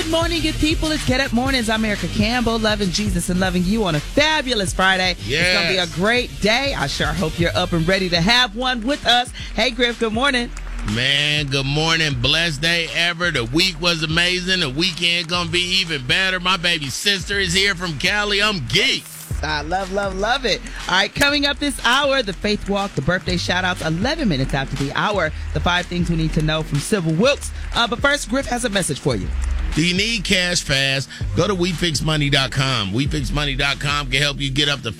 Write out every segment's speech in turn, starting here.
Good morning, good people. It's Get Up Mornings. I'm Erica Campbell, loving Jesus and loving you on a fabulous Friday. Yes. It's going to be a great day. I sure hope you're up and ready to have one with us. Hey, Griff, good morning. Man, good morning. Blessed day ever. The week was amazing. The weekend going to be even better. My baby sister is here from Cali. I'm geeked. I love it. All right, coming up this hour, the Faith Walk, the birthday shout-outs, 11 minutes after the hour, the 5 things we need to know from Sybil Wilkes. But first, Griff has a message for you. Do you need cash fast? Go to WeFixMoney.com. WeFixMoney.com can help you get up to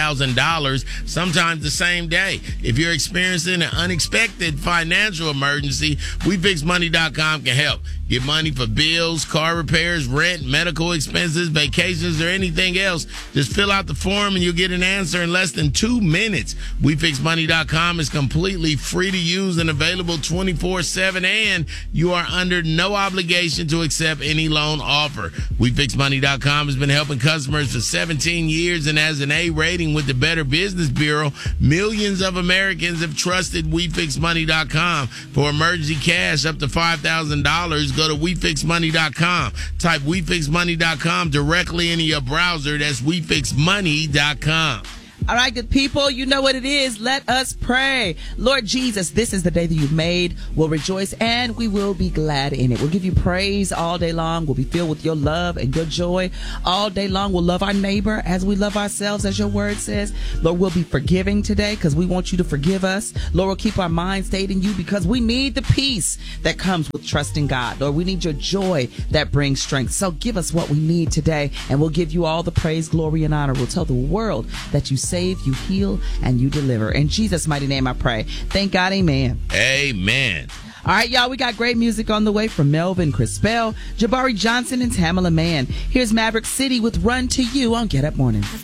$5,000 sometimes the same day. If you're experiencing an unexpected financial emergency, WeFixMoney.com can help. Get money for bills, car repairs, rent, medical expenses, vacations, or anything else. Just fill out the form and you'll get an answer in less than 2 minutes. WeFixMoney.com is completely free to use and available 24/7, and you are under no obligation to accept any loan offer. WeFixMoney.com has been helping customers for 17 years and has an A rating with the Better Business Bureau. Millions of Americans have trusted WeFixMoney.com for emergency cash up to $5,000. Go to WeFixMoney.com. Type WeFixMoney.com directly into your browser. That's WeFixMoney.com. All right, good people, you know what it is. Let us pray. Lord Jesus, this is the day that you've made. We'll rejoice and we will be glad in it. We'll give you praise all day long. We'll be filled with your love and your joy all day long. We'll love our neighbor as we love ourselves, as your word says. Lord, we'll be forgiving today because we want you to forgive us. Lord, we'll keep our minds stayed in you because we need the peace that comes with trusting God. Lord, we need your joy that brings strength. So give us what we need today, and we'll give you all the praise, glory, and honor. We'll tell the world that you save, you heal, and you deliver. In Jesus' mighty name I pray. Thank God, amen. Amen. All right, y'all, we got great music on the way from Melvin Crispell, Jabari Johnson, and Tamala Mann. Here's Maverick City with Run to You on Get Up Mornings.